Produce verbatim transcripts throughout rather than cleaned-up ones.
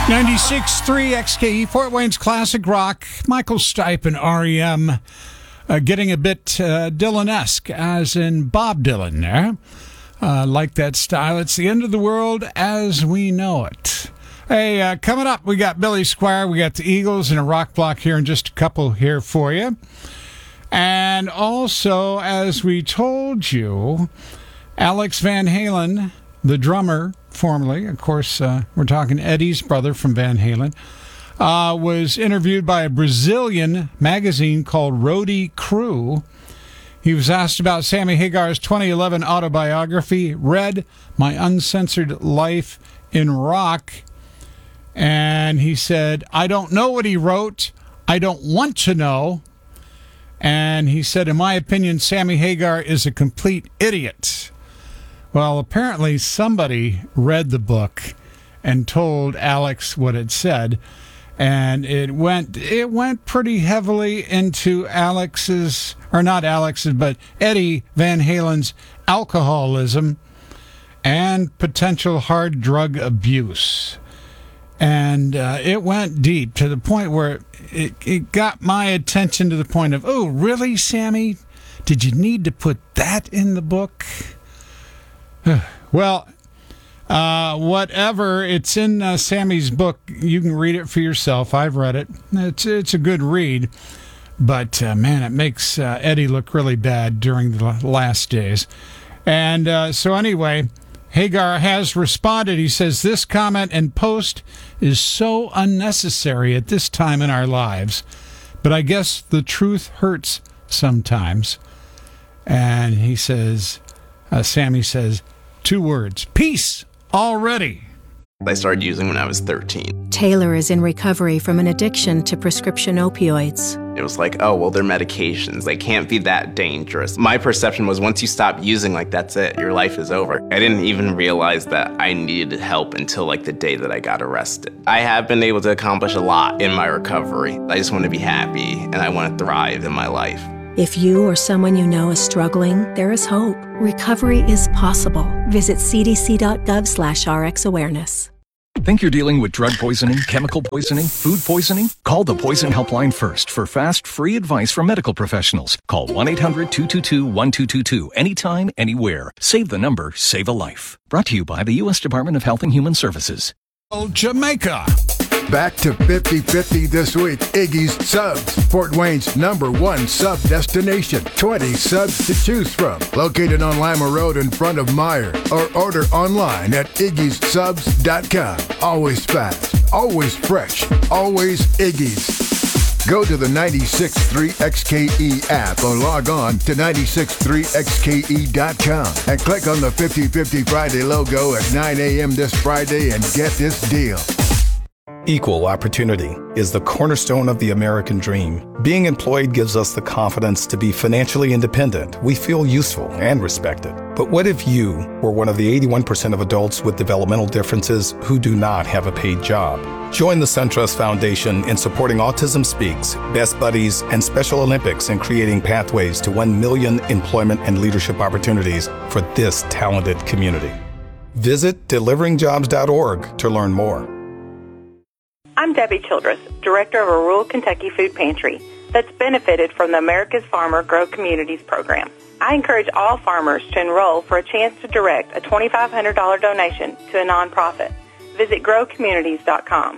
ninety-six point three X K E, Fort Wayne's Classic Rock. Michael Stipe and R E M uh, getting a bit uh, Dylan-esque, as in Bob Dylan there. Uh, like that style. It's the end of the world as we know it. Hey, uh, coming up, we got Billy Squier, we got the Eagles, and a rock block here in just a couple here for you. And also, as we told you, Alex Van Halen, the drummer, formerly, of course, uh, we're talking Eddie's brother from Van Halen, uh, was interviewed by a Brazilian magazine called Roadie Crew. He was asked about Sammy Hagar's twenty eleven autobiography, read My Uncensored Life in Rock, and he said, I don't know what he wrote. I don't want to know. And he said, in my opinion, Sammy Hagar is a complete idiot. Well, apparently somebody read the book and told Alex what it said, and it went it went pretty heavily into Alex's, or not Alex's, but Eddie Van Halen's alcoholism and potential hard drug abuse. And uh, it went deep to the point where it, it got my attention to the point of, oh, really, Sammy? Did you need to put that in the book? Well, uh, whatever. It's in uh, Sammy's book. You can read it for yourself. I've read it. It's it's a good read. But, uh, man, it makes uh, Eddie look really bad during the last days. And uh, so anyway, Hagar has responded. He says, this comment and post is so unnecessary at this time in our lives. But I guess the truth hurts sometimes. And he says, uh, Sammy says, two words, peace already. I started using when I was thirteen. Taylor is in recovery from an addiction to prescription opioids. It was like, oh, well, they're medications. They can't be that dangerous. My perception was once you stop using, like, that's it. Your life is over. I didn't even realize that I needed help until, like, the day that I got arrested. I have been able to accomplish a lot in my recovery. I just want to be happy, and I want to thrive in my life. If you or someone you know is struggling, there is hope. Recovery is possible. Visit c d c dot gov slash r x awareness. Think you're dealing with drug poisoning, chemical poisoning, food poisoning? Call the Poison Helpline first for fast, free advice from medical professionals. Call one eight hundred two two two one two two two anytime, anywhere. Save the number, save a life. Brought to you by the U S Department of Health and Human Services. Jamaica. Back to fifty fifty this week. Iggy's Subs, Fort Wayne's number one sub destination. twenty subs to choose from. Located on Lima Road in front of Meyer. Or order online at iggy's subs dot com. Always fast, always fresh, always Iggy's. Go to the ninety-six point three X K E app or log on to ninety-six point three X K E dot com and click on the fifty fifty Friday logo at nine a.m. this Friday and get this deal. Equal opportunity is the cornerstone of the American dream. Being employed gives us the confidence to be financially independent. We feel useful and respected. But what if you were one of the eighty-one percent of adults with developmental differences who do not have a paid job? Join the SunTrust Foundation in supporting Autism Speaks, Best Buddies, and Special Olympics in creating pathways to one million employment and leadership opportunities for this talented community. Visit delivering jobs dot org to learn more. I'm Debbie Childress, director of a rural Kentucky food pantry that's benefited from the America's Farmer Grow Communities program. I encourage all farmers to enroll for a chance to direct a twenty-five hundred dollars donation to a nonprofit. Visit grow communities dot com.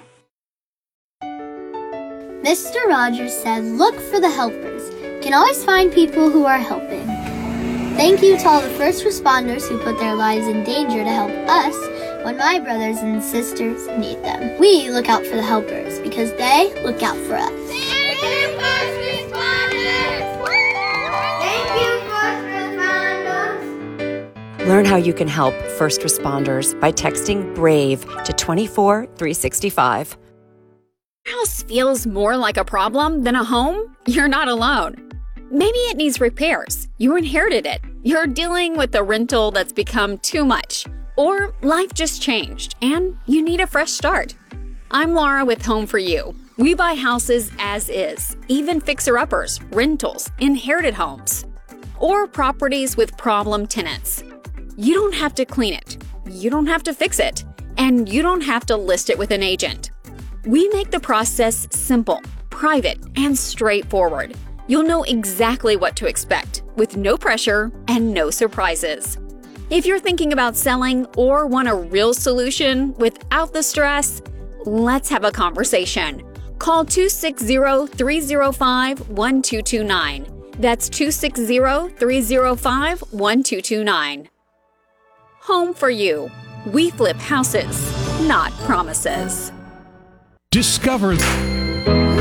Mister Rogers said, look for the helpers. You can always find people who are helping. Thank you to all the first responders who put their lives in danger to help us when my brothers and sisters need them. We look out for the helpers because they look out for us. Thank you, first responders! Thank you, first responders! Learn how you can help first responders by texting BRAVE to two four three six five. Your house feels more like a problem than a home? You're not alone. Maybe it needs repairs. You inherited it. You're dealing with a rental that's become too much. Or life just changed and you need a fresh start. I'm Laura with Home for You. We buy houses as is, even fixer-uppers, rentals, inherited homes, or properties with problem tenants. You don't have to clean it. You don't have to fix it. And you don't have to list it with an agent. We make the process simple, private, and straightforward. You'll know exactly what to expect, with no pressure and no surprises. If you're thinking about selling or want a real solution without the stress, let's have a conversation. Call two six zero, three zero five, one two two nine. That's two six zero, three zero five, one two two nine. Home for you. We flip houses, not promises. Discover